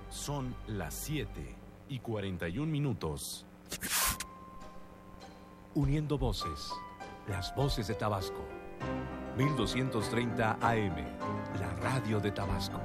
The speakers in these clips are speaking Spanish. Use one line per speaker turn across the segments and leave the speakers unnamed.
Son las 7:41. Uniendo voces, las voces de Tabasco. 1230 AM, la radio de Tabasco.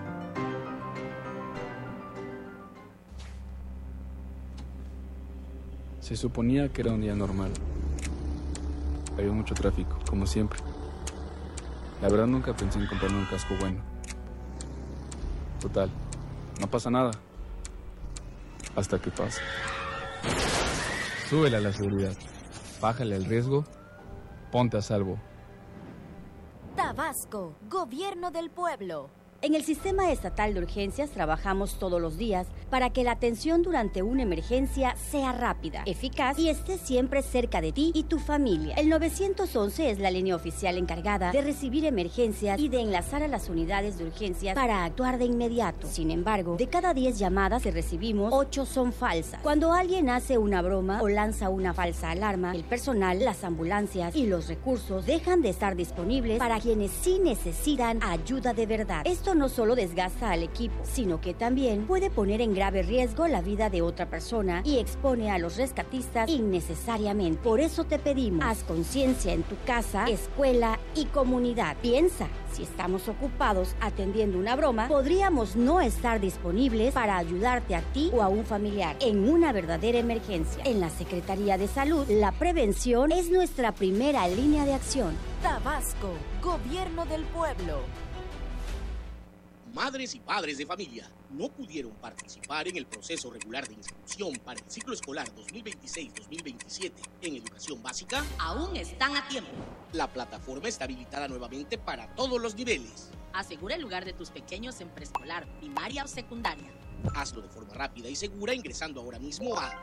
Se suponía que era un día normal. Había mucho tráfico, como siempre. La verdad nunca pensé en comprarme un casco bueno. Total, no pasa nada. Hasta que pasa. Súbele a la seguridad. Bájale el riesgo. Ponte a salvo.
Tabasco, Gobierno del Pueblo.
En el Sistema Estatal de Urgencias trabajamos todos los días para que la atención durante una emergencia sea rápida, eficaz y esté siempre cerca de ti y tu familia. El 911 es la línea oficial encargada de recibir emergencias y de enlazar a las unidades de urgencias para actuar de inmediato. Sin embargo, de cada 10 llamadas que recibimos, 8 son falsas. Cuando alguien hace una broma o lanza una falsa alarma, el personal, las ambulancias y los recursos dejan de estar disponibles para quienes sí necesitan ayuda de verdad. Esto no solo desgasta al equipo, sino que también puede poner en grave riesgo la vida de otra persona y expone a los rescatistas innecesariamente. Por eso te pedimos, haz conciencia en tu casa, escuela y comunidad. Piensa, si estamos ocupados atendiendo una broma, podríamos no estar disponibles para ayudarte a ti o a un familiar en una verdadera emergencia. En la Secretaría de Salud, la prevención es nuestra primera línea de acción.
Tabasco, Gobierno del Pueblo.
Madres y padres de familia no pudieron participar en el proceso regular de inscripción para el ciclo escolar 2026-2027 en educación básica.
Aún están a tiempo.
La plataforma está habilitada nuevamente para todos los niveles.
Asegura el lugar de tus pequeños en preescolar, primaria o secundaria.
Hazlo de forma rápida y segura ingresando ahora mismo a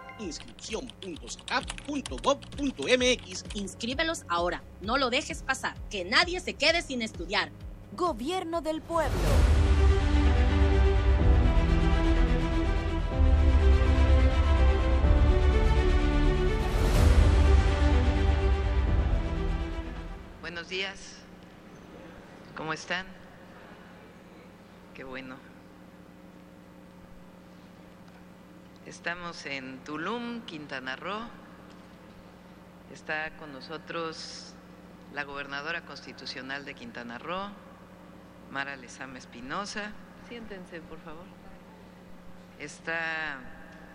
inscripción.sacap.gov.mx.
Inscríbelos ahora, no lo dejes pasar, que nadie se quede sin estudiar.
Gobierno del Pueblo.
Buenos días, ¿cómo están? Qué bueno. Estamos en Tulum, Quintana Roo. Está con nosotros la gobernadora constitucional de Quintana Roo, Mara Lezama Espinosa. Siéntense, por favor. Está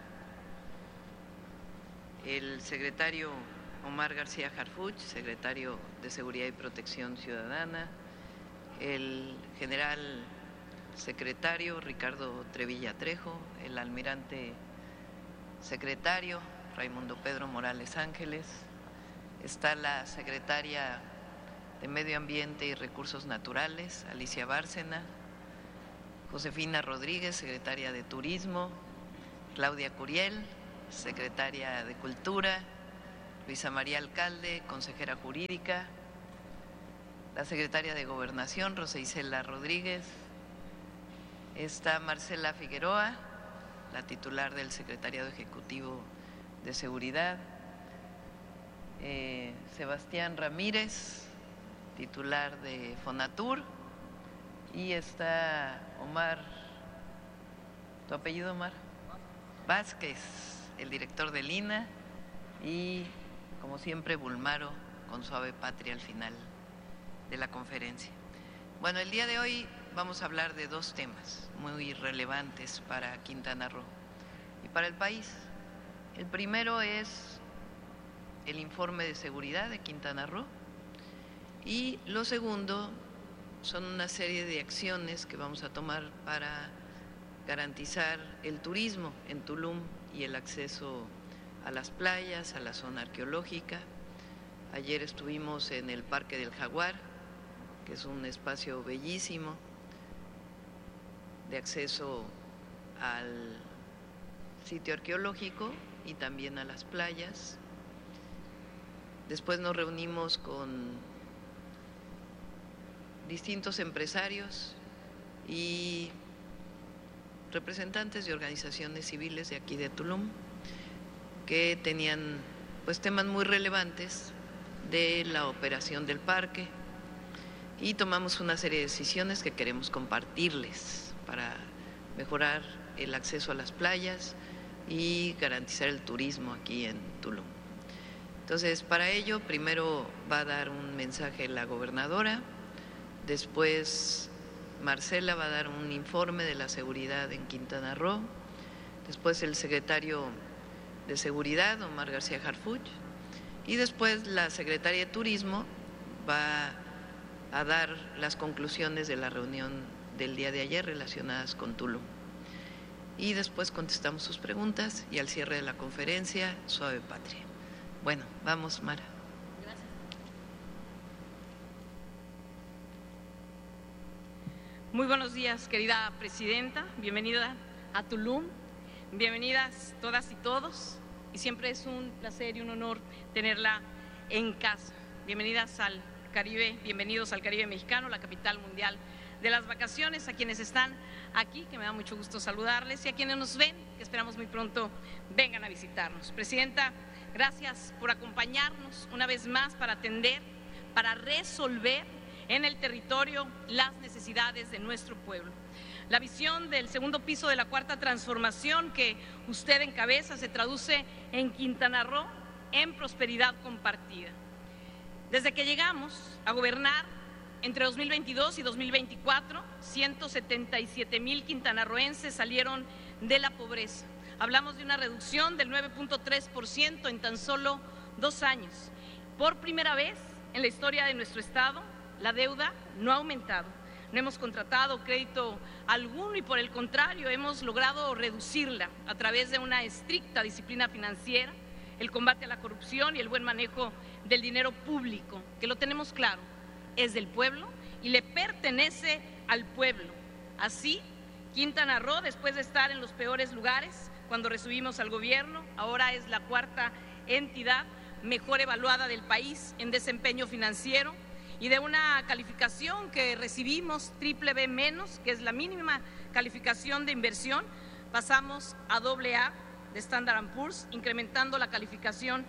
el secretario Omar García Harfuch, secretario de Seguridad y Protección Ciudadana, el general secretario Ricardo Trevilla Trejo, el almirante secretario Raimundo Pedro Morales Ángeles, está la secretaria de Medio Ambiente y Recursos Naturales, Alicia Bárcena, Josefina Rodríguez, secretaria de Turismo, Claudia Curiel, secretaria de Cultura, Luisa María Alcalde, consejera jurídica, la secretaria de Gobernación, Rosa Isela Rodríguez, está Marcela Figueroa, la titular del Secretariado Ejecutivo de Seguridad, Sebastián Ramírez, titular de Fonatur, y está Omar, ¿tu apellido, Omar? Vázquez, el director del INAH, y como siempre Bulmaro con Suave Patria al final de la conferencia. Bueno, el día de hoy vamos a hablar de dos temas muy relevantes para Quintana Roo y para el país. El primero es el informe de seguridad de Quintana Roo y lo segundo son una serie de acciones que vamos a tomar para garantizar el turismo en Tulum y el acceso a las playas, a la zona arqueológica. Ayer estuvimos en el Parque del Jaguar, que es un espacio bellísimo de acceso al sitio arqueológico y también a las playas. Después nos reunimos con distintos empresarios y representantes de organizaciones civiles de aquí de Tulum que tenían pues temas muy relevantes de la operación del parque y tomamos una serie de decisiones que queremos compartirles para mejorar el acceso a las playas y garantizar el turismo aquí en Tulum. Entonces, para ello, primero va a dar un mensaje la gobernadora, después Marcela va a dar un informe de la seguridad en Quintana Roo, después el secretario de Seguridad, Omar García Harfuch, y después la secretaria de Turismo va a dar las conclusiones de la reunión del día de ayer relacionadas con Tulum. Y después contestamos sus preguntas y al cierre de la conferencia, Suave Patria. Bueno, vamos, Mara.
Gracias.
Muy buenos días, querida presidenta. Bienvenida a Tulum. Bienvenidas todas y todos. Y siempre es un placer y un honor tenerla en casa. Bienvenidas al Caribe, bienvenidos al Caribe mexicano, la capital mundial de las vacaciones, a quienes están aquí, que me da mucho gusto saludarles, y a quienes nos ven, que esperamos muy pronto vengan a visitarnos. Presidenta, gracias por acompañarnos una vez más para atender, para resolver en el territorio las necesidades de nuestro pueblo. La visión del segundo piso de la Cuarta Transformación que usted encabeza se traduce en Quintana Roo en prosperidad compartida. Desde que llegamos a gobernar entre 2022 y 2024, 177,000 quintanarroenses salieron de la pobreza. Hablamos de una reducción del 9.3% en tan solo 2 años. Por primera vez en la historia de nuestro estado, la deuda no ha aumentado. No hemos contratado crédito alguno y por el contrario hemos logrado reducirla a través de una estricta disciplina financiera, el combate a la corrupción y el buen manejo del dinero público, que lo tenemos claro, es del pueblo y le pertenece al pueblo. Así, Quintana Roo, después de estar en los peores lugares cuando recibimos al gobierno, ahora es la cuarta entidad mejor evaluada del país en desempeño financiero, y de una calificación que recibimos BBB-, que es la mínima calificación de inversión, pasamos a AA de Standard & Poor's, incrementando la calificación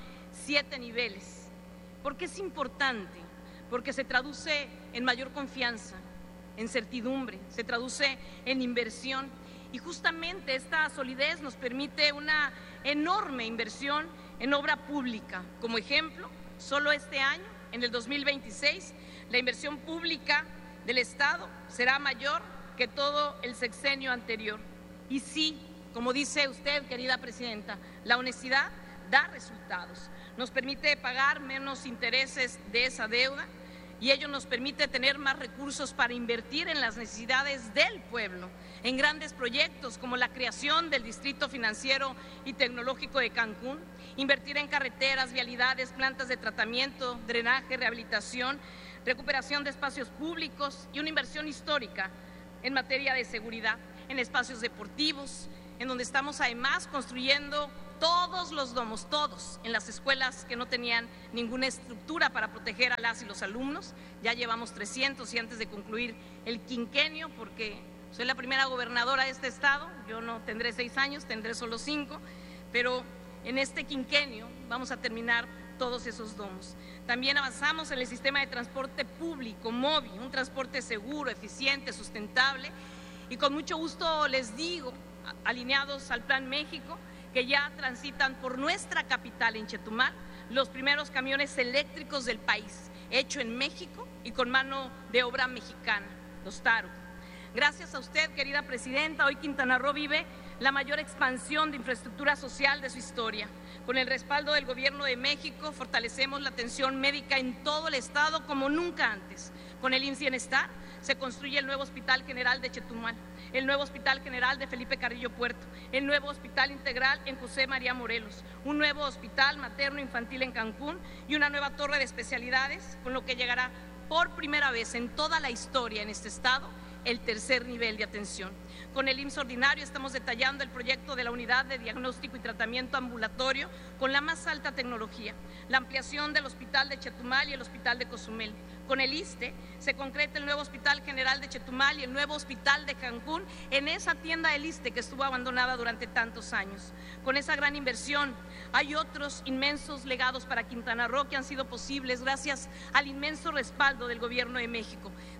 7 niveles. ¿Por qué es importante? Porque se traduce en mayor confianza, en certidumbre, se traduce en inversión, y justamente esta solidez nos permite una enorme inversión en obra pública. Como ejemplo, solo este año, en el 2026, la inversión pública del Estado será mayor que todo el sexenio anterior. Y sí, como dice usted, querida presidenta, la honestidad da resultados. Nos permite pagar menos intereses de esa deuda y ello nos permite tener más recursos para invertir en las necesidades del pueblo, en grandes proyectos como la creación del Distrito Financiero y Tecnológico de Cancún, invertir en carreteras, vialidades, plantas de tratamiento, drenaje, rehabilitación, recuperación de espacios públicos y una inversión histórica en materia de seguridad, en espacios deportivos, en donde estamos además construyendo todos los domos, todos, en las escuelas que no tenían ninguna estructura para proteger a las y los alumnos. Ya llevamos 300 y antes de concluir el quinquenio, porque soy la primera gobernadora de este estado, yo no tendré 6 años, tendré solo 5, pero en este quinquenio vamos a terminar todos esos domos. También avanzamos en el sistema de transporte público, MOVI, un transporte seguro, eficiente, sustentable, y con mucho gusto les digo, alineados al Plan México, que ya transitan por nuestra capital en Chetumal los primeros camiones eléctricos del país, hecho en México y con mano de obra mexicana, los Taro. Gracias a usted, querida presidenta, hoy Quintana Roo vive la mayor expansión de infraestructura social de su historia. Con el respaldo del Gobierno de México fortalecemos la atención médica en todo el estado como nunca antes. Con el IMSS Bienestar se construye el nuevo Hospital General de Chetumal, el nuevo Hospital General de Felipe Carrillo Puerto, el nuevo Hospital Integral en José María Morelos, un nuevo Hospital Materno Infantil en Cancún y una nueva torre de especialidades, con lo que llegará por primera vez en toda la historia en este estado el tercer nivel de atención. Con el IMSS ordinario estamos detallando el proyecto de la unidad de diagnóstico y tratamiento ambulatorio con la más alta tecnología, la ampliación del Hospital de Chetumal y el Hospital de Cozumel. Con el ISSSTE se concreta el nuevo Hospital General de Chetumal y el nuevo Hospital de Cancún en esa tienda del ISSSTE que estuvo abandonada durante tantos años. Con esa gran inversión hay otros inmensos legados para Quintana Roo que han sido posibles gracias al inmenso respaldo del Gobierno de México.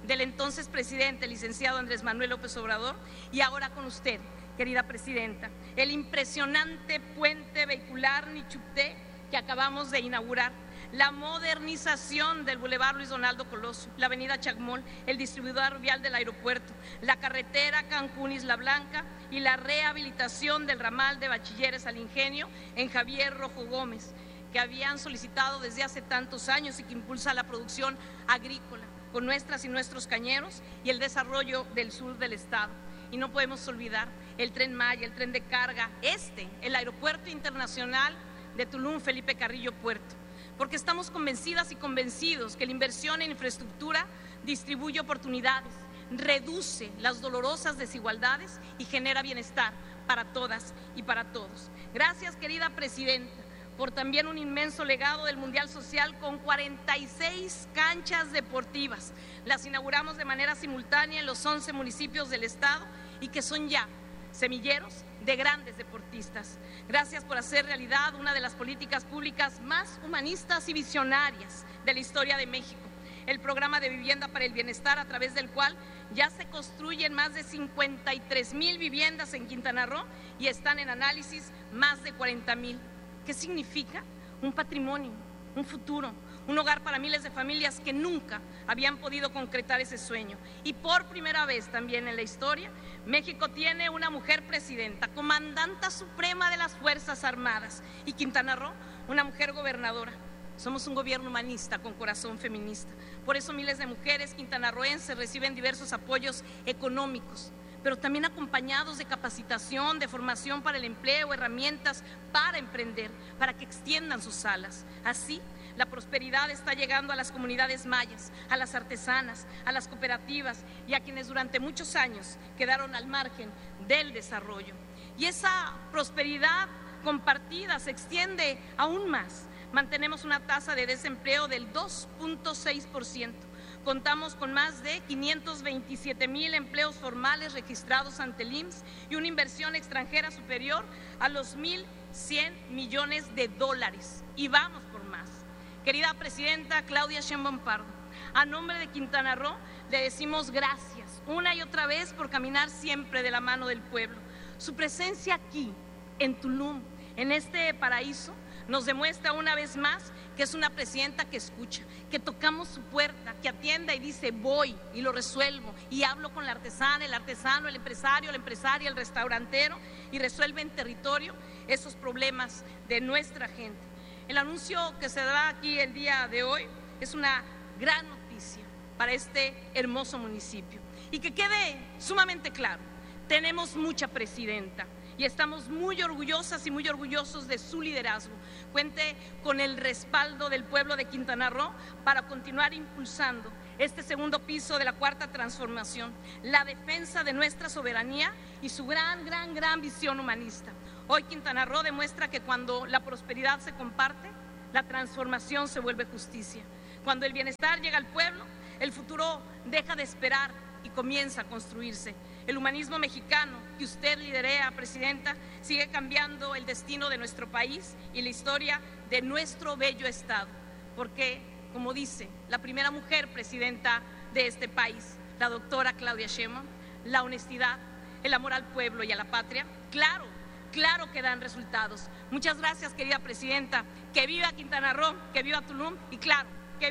del entonces presidente, licenciado Andrés Manuel López Obrador, y ahora con usted, querida presidenta, el impresionante puente vehicular Nichupté que acabamos de inaugurar, la modernización del Boulevard Luis Donaldo Colosio, la avenida Chacmol, el distribuidor vial del aeropuerto, la carretera Cancún-Isla Blanca y la rehabilitación del ramal de Bachilleres al Ingenio en Javier Rojo Gómez, que habían solicitado desde hace tantos años y que impulsa la producción agrícola con nuestras y nuestros cañeros y el desarrollo del sur del estado. Y no podemos olvidar el Tren Maya, el tren de carga, el Aeropuerto Internacional de Tulum Felipe Carrillo Puerto, porque estamos convencidas y convencidos que la inversión en infraestructura distribuye oportunidades, reduce las dolorosas desigualdades y genera bienestar para todas y para todos. Gracias, querida presidenta, por también un inmenso legado del Mundial Social con 46 canchas deportivas. Las inauguramos de manera simultánea en los 11 municipios del estado y que son ya semilleros de grandes deportistas. Gracias por hacer realidad una de las políticas públicas más humanistas y visionarias de la historia de México, el programa de vivienda para el bienestar, a través del cual ya se construyen más de 53,000 viviendas en Quintana Roo y están en análisis más de 40,000. ¿Qué significa? Un patrimonio, un futuro, un hogar para miles de familias que nunca habían podido concretar ese sueño. Y por primera vez también en la historia, México tiene una mujer presidenta, comandanta suprema de las Fuerzas Armadas, y Quintana Roo, una mujer gobernadora. Somos un gobierno humanista con corazón feminista. Por eso miles de mujeres quintanarroenses reciben diversos apoyos económicos, pero también acompañados de capacitación, de formación para el empleo, herramientas para emprender, para que extiendan sus alas. Así, la prosperidad está llegando a las comunidades mayas, a las artesanas, a las cooperativas y a quienes durante muchos años quedaron al margen del desarrollo. Y esa prosperidad compartida se extiende aún más. Mantenemos una tasa de desempleo del 2.6%. Contamos con más de 527,000 empleos formales registrados ante el IMSS y una inversión extranjera superior a los 1,100 millones de dólares. Y vamos por más. Querida presidenta Claudia Sheinbaum Pardo, a nombre de Quintana Roo le decimos gracias una y otra vez por caminar siempre de la mano del pueblo. Su presencia aquí, en Tulum, en este paraíso, nos demuestra una vez más que es una presidenta que escucha, que tocamos su puerta, que atiende y dice voy y lo resuelvo y hablo con la artesana, el artesano, el empresario, la empresaria, el restaurantero y resuelve en territorio esos problemas de nuestra gente. El anuncio que se da aquí el día de hoy es una gran noticia para este hermoso municipio. Y que quede sumamente claro, tenemos mucha presidenta y estamos muy orgullosas y muy orgullosos de su liderazgo. Cuente con el respaldo del pueblo de Quintana Roo para continuar impulsando este segundo piso de la Cuarta Transformación, la defensa de nuestra soberanía y su gran visión humanista. Hoy Quintana Roo demuestra que cuando la prosperidad se comparte, la transformación se vuelve justicia. Cuando el bienestar llega al pueblo, el futuro deja de esperar y comienza a construirse. El humanismo mexicano que usted liderea, presidenta, sigue cambiando el destino de nuestro país y la historia de nuestro bello estado. Porque, como dice la primera mujer presidenta de este país, la doctora Claudia Sheinbaum, la honestidad, el amor al pueblo y a la patria, claro que dan resultados. Muchas gracias, querida presidenta. Que viva Quintana Roo, que viva Tulum y claro,